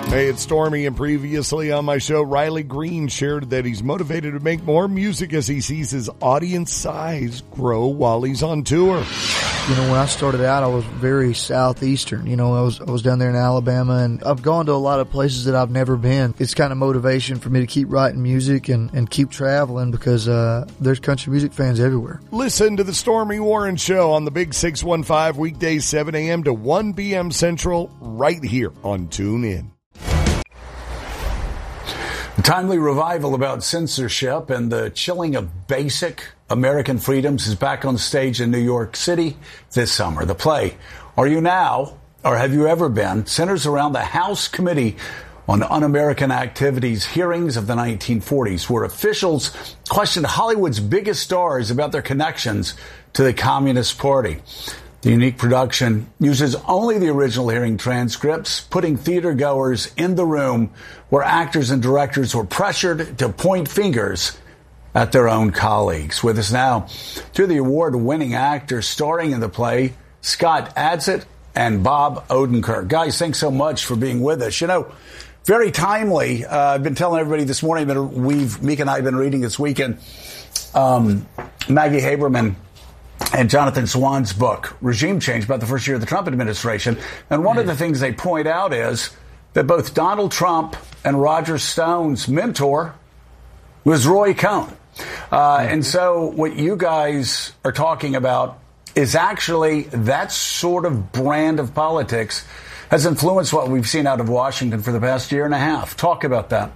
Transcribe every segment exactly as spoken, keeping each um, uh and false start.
Hey, it's Stormy, and previously on my show, Riley Green shared that he's motivated to make more music as he sees his audience size grow while he's on tour. You know, when I started out, I was very southeastern. You know, I was I was down there in Alabama, and I've gone to a lot of places that I've never been. It's kind of motivation for me to keep writing music and, and keep traveling because uh, there's country music fans everywhere. Listen to the Stormy Warren Show on the Big six one five, weekdays seven a.m. to one p.m. Central, right here on TuneIn. A timely revival about censorship and the chilling of basic American freedoms is back on stage in New York City this summer. The play, Are You Now, or Have You Ever Been, centers around the House Committee on Un-American Activities hearings of the nineteen forties, where officials questioned Hollywood's biggest stars about their connections to the Communist Party. The unique production uses only the original hearing transcripts, putting theatergoers in the room where actors and directors were pressured to point fingers at their own colleagues. With us now, two of the award-winning actors starring in the play, Scott Adsit and Bob Odenkirk. Guys, thanks so much for being with us. You know, very timely. Uh, I've been telling everybody this morning that we've, Meek and I have been reading this weekend, um, Maggie Haberman and Jonathan Swan's book, Regime Change, about the first year of the Trump administration. And one of the things they point out is that both Donald Trump and Roger Stone's mentor was Roy Cohn. Uh, and so what you guys are talking about is actually that sort of brand of politics has influenced what we've seen out of Washington for the past year and a half. Talk about that.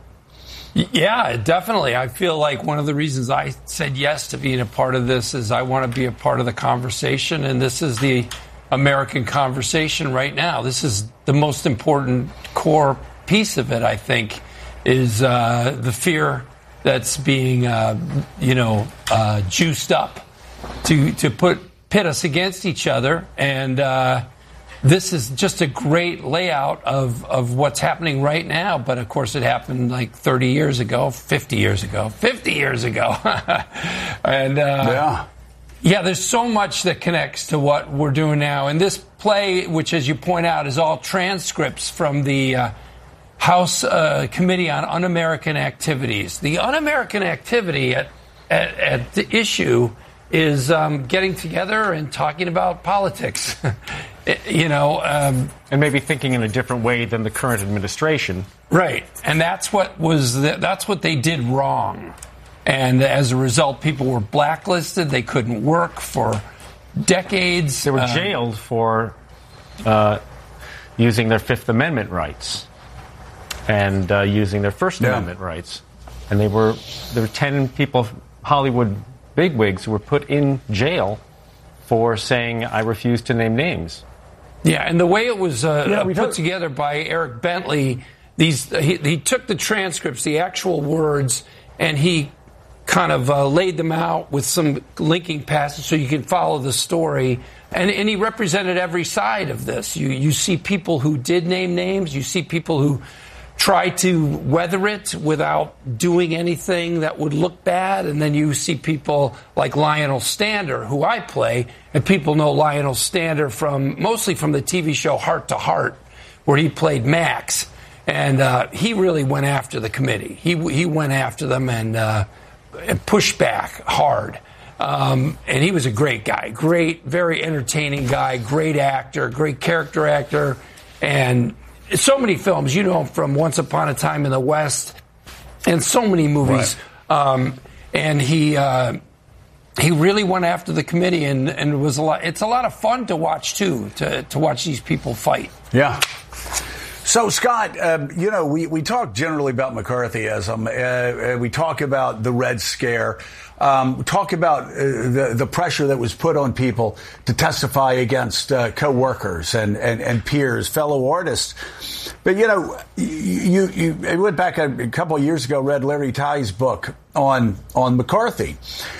Yeah, definitely. I feel like one of the reasons I said yes to being a part of this is I want to be a part of the conversation, and this is the American conversation right now. This is the most important core piece of it, I think, is uh, the fear that's being, uh, you know, uh, juiced up to to put pit us against each other, and uh, this is just a great layout of, of what's happening right now. But, of course, it happened like thirty years ago, fifty years ago, fifty years ago. and, uh, yeah. yeah, there's so much that connects to what we're doing now. And this play, which, as you point out, is all transcripts from the uh, House uh, Committee on Un-American Activities. The Un-American activity at, at, at the issue is um, getting together and talking about politics. You know, um, and maybe thinking in a different way than the current administration. Right. And that's what was the, that's what they did wrong. And as a result, people were blacklisted. They couldn't work for decades. They were uh, jailed for uh, using their Fifth Amendment rights and uh, using their First yeah. Amendment rights. And they were there were ten people, Hollywood bigwigs, who were put in jail for saying, I refuse to name names. Yeah, and the way it was uh, yeah, put talk- together by Eric Bentley, these he, he took the transcripts, the actual words, and he kind of uh, laid them out with some linking passages so you can follow the story. And, and he represented every side of this. You you see people who did name names. You see people who try to weather it without doing anything that would look bad. And then you see people like Lionel Stander, who I play, and people know Lionel Stander from mostly from the T V show Heart to Heart, where he played Max. And uh, he really went after the committee. He he went after them and, uh, and pushed back hard. Um, and he was a great guy, great, very entertaining guy, great actor, great character actor, and so many films, you know, from Once Upon a Time in the West, and so many movies. Right. Um, and he uh, he really went after the committee, and, and it was a lot. It's a lot of fun to watch too, to to watch these people fight. Yeah. So, Scott, um, you know, we, we talk generally about McCarthyism. Uh, we talk about the Red Scare. Um, we talk about uh, the, the pressure that was put on people to testify against uh, co-workers and, and, and peers, fellow artists. But, you know, you, you, you went back a, a couple of years ago, read Larry Tye's book on on McCarthy.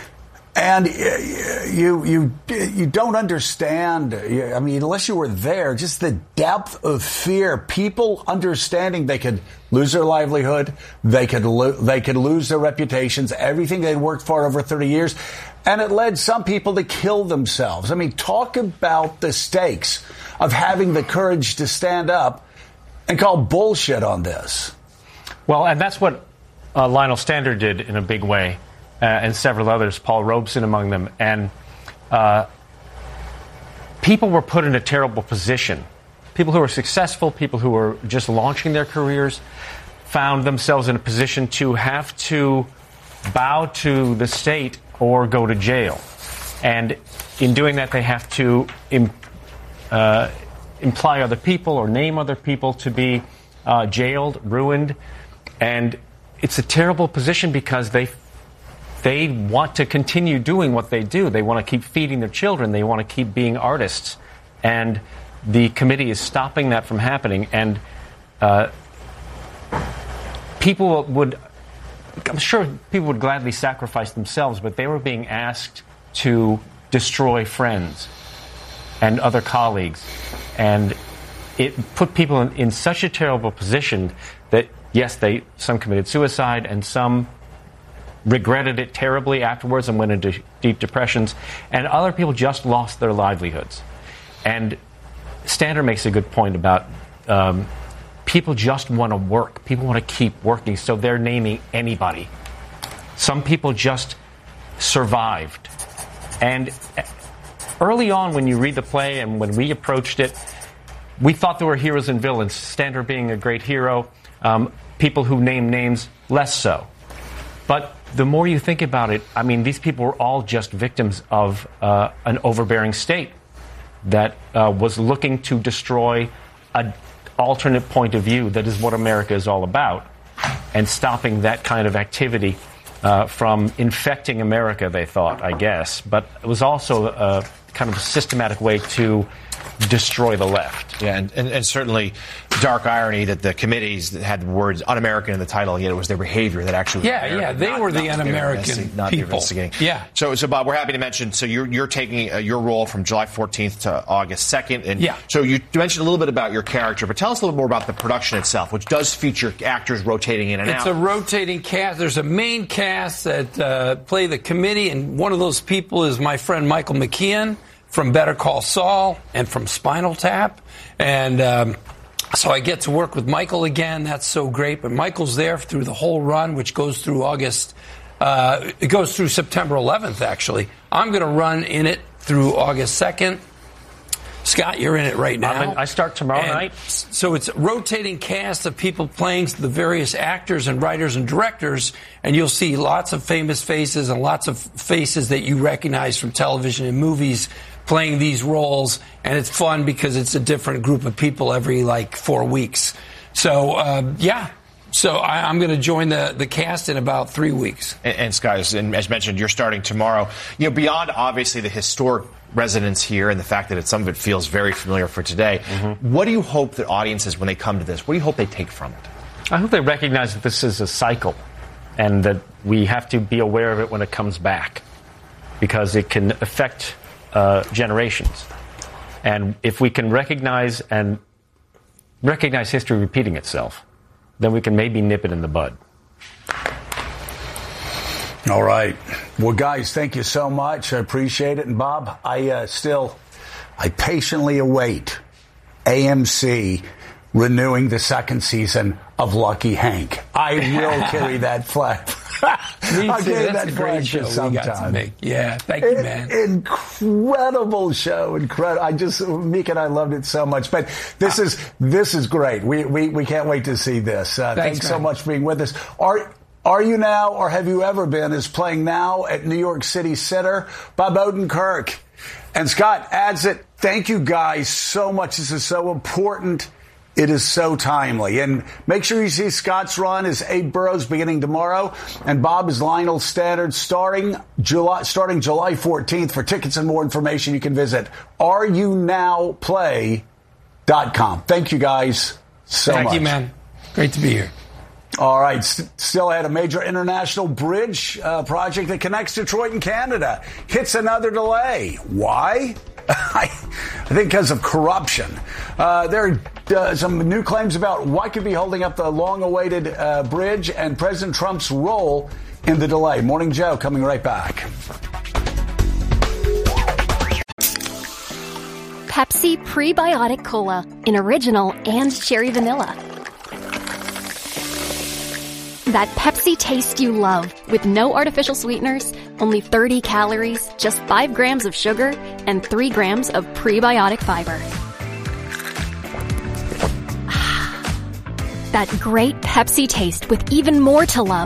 And you you you don't understand. I mean, unless you were there, just the depth of fear. People understanding they could lose their livelihood, they could lo- they could lose their reputations, everything they'd worked for over thirty years, and it led some people to kill themselves. I mean, talk about the stakes of having the courage to stand up and call bullshit on this. Well, and that's what uh, Lionel Stander did in a big way, uh, and several others, Paul Robeson among them. And uh, people were put in a terrible position. People who were successful, people who were just launching their careers, found themselves in a position to have to bow to the state or go to jail. And in doing that, they have to im- uh, imply other people or name other people to be uh, jailed, ruined. And it's a terrible position because they they want to continue doing what they do. They want to keep feeding their children. They want to keep being artists. And the committee is stopping that from happening. And uh, people would, I'm sure people would gladly sacrifice themselves, but they were being asked to destroy friends and other colleagues. And it put people in, in such a terrible position that, yes, they some committed suicide and some regretted it terribly afterwards and went into deep depressions, and other people just lost their livelihoods. And Stander makes a good point about um, people just want to work. People want to keep working, so they're naming anybody. Some people just survived. And early on, when you read the play and when we approached it, we thought there were heroes and villains, Stander being a great hero, um, people who name names less so. But the more you think about it, I mean, these people were all just victims of uh, an overbearing state that uh, was looking to destroy an alternate point of view that is what America is all about, and stopping that kind of activity uh, from infecting America, they thought, I guess. But it was also a kind of a systematic way to destroy the left. Yeah, and, and, and certainly dark irony that the committees that had the words un-American in the title, yet it was their behavior that actually was Yeah, American, yeah, they not, were the not un-American not people. Yeah. So, so Bob, we're happy to mention, so you're, you're taking uh, your role from July fourteenth to August second. And yeah. So you mentioned a little bit about your character, but tell us a little more about the production itself, which does feature actors rotating in and it's out. It's a rotating cast. There's a main cast that uh, play the committee, and one of those people is my friend Michael McKeon from Better Call Saul and from Spinal Tap. And um, so I get to work with Michael again. That's so great. But Michael's there through the whole run, which goes through August. Uh, it goes through September eleventh, actually. I'm going to run in it through August second. Scott, you're in it right now. In, I start tomorrow and night. So it's a rotating cast of people playing the various actors and writers and directors, and you'll see lots of famous faces and lots of faces that you recognize from television and movies playing these roles, and it's fun because it's a different group of people every, like, four weeks. So, uh, yeah. So I, I'm going to join the, the cast in about three weeks. And, and Scott, as, as mentioned, you're starting tomorrow. You know, beyond, obviously, the historic resonance here and the fact that it, some of it feels very familiar for today, mm-hmm. what do you hope that audiences, when they come to this, what do you hope they take from it? I hope they recognize that this is a cycle and that we have to be aware of it when it comes back, because it can affect uh, generations. And if we can recognize and recognize history repeating itself, then we can maybe nip it in the bud. All right. Well, guys, thank you so much. I appreciate it. And, Bob, I uh, still, I patiently await A M C renewing the second season of Lucky Hank. I will carry that flag. Me I'll too. carry That's that a flag great show we got to make. Yeah, thank you, man. Incredible show, incredible. I just, Mika and I loved it so much. But this is this is great. We we we can't wait to see this. Uh, thanks, thanks so much for being with us. Are Are you now, or have you ever been, is playing now at New York City Center. Bob Odenkirk and Scott Adsit. Thank you guys so much. This is so important. It is so timely. And make sure you see Scott's run as Abe Burrows beginning tomorrow, and Bob is Lionel Stander starting July, starting July fourteenth. For tickets and more information, you can visit are you now play dot com. Thank you guys so Thank much. you, man. Great to be here. All right. St- still had a major international bridge uh, project that connects Detroit and Canada. Hits another delay. Why? I think because of corruption. Uh, there are uh, some new claims about what could be holding up the long-awaited uh, bridge and President Trump's role in the delay. Morning Joe coming right back. Pepsi Prebiotic Cola in original and cherry vanilla. that Pepsi taste you love, with no artificial sweeteners, only thirty calories, just five grams of sugar, and three grams of prebiotic fiber. That great Pepsi taste with even more to love.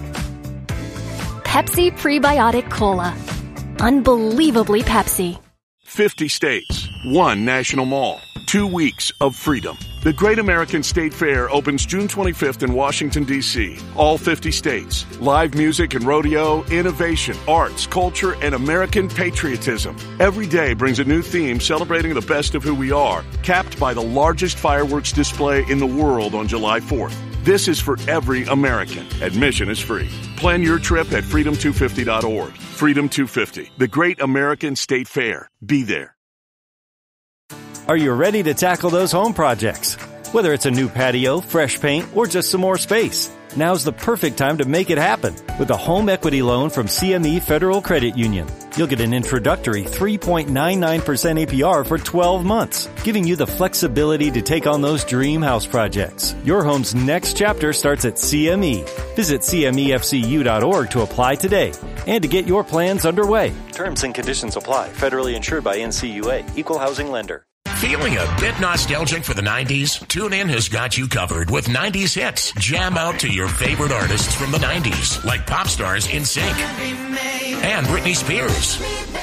Pepsi Prebiotic Cola. Unbelievably Pepsi. fifty states, one national mall, two weeks of freedom. The Great American State Fair opens June twenty-fifth in Washington, D C All fifty states. Live music and rodeo, innovation, arts, culture, and American patriotism. Every day brings a new theme celebrating the best of who we are, capped by the largest fireworks display in the world on July fourth. This is for every American. Admission is free. Plan your trip at freedom two fifty dot org. Freedom two fifty, the Great American State Fair. Be there. Are you ready to tackle those home projects? Whether it's a new patio, fresh paint, or just some more space, now's the perfect time to make it happen with a home equity loan from C M E Federal Credit Union. You'll get an introductory three point nine nine percent A P R for twelve months, giving you the flexibility to take on those dream house projects. Your home's next chapter starts at C M E. Visit C M E F C U dot org to apply today and to get your plans underway. Terms and conditions apply. Federally insured by N C U A. Equal housing lender. Feeling a bit nostalgic for the nineties? TuneIn has got you covered with nineties hits. Jam out to your favorite artists from the nineties, like pop stars In Sync and Britney Spears,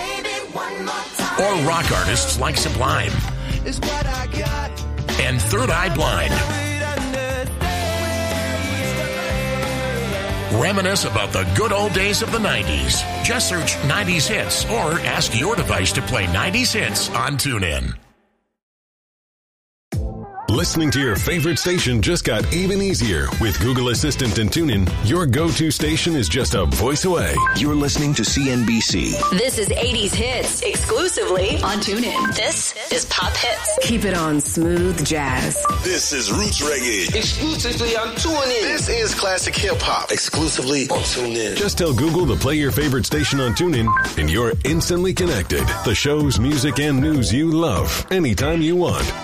or rock artists like Sublime and Third Eye Blind. Reminisce about the good old days of the nineties. Just search nineties hits or ask your device to play nineties hits on TuneIn. Listening to your favorite station just got even easier. With Google Assistant and TuneIn, your go-to station is just a voice away. You're listening to C N B C. This is eighties Hits, exclusively on TuneIn. This is Pop Hits. Keep it on Smooth Jazz. This is Roots Reggae, exclusively on TuneIn. This is Classic Hip Hop, exclusively on TuneIn. Just tell Google to play your favorite station on TuneIn, and you're instantly connected. The shows, music, and news you love, anytime you want.